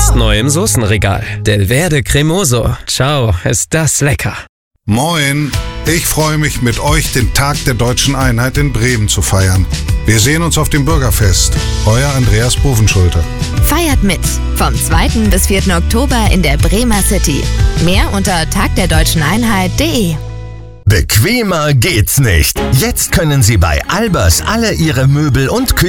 Jetzt neu im Soßenregal. Del Verde Cremoso. Ciao, ist das lecker. Moin, ich freue mich, mit euch den Tag der Deutschen Einheit in Bremen zu feiern. Wir sehen uns auf dem Bürgerfest. Euer Andreas Bovenschulte. Feiert mit. Vom 2. bis 4. Oktober in der Bremer City. Mehr unter tagderdeutscheneinheit.de. Bequemer geht's nicht. Jetzt können Sie bei Albers alle Ihre Möbel und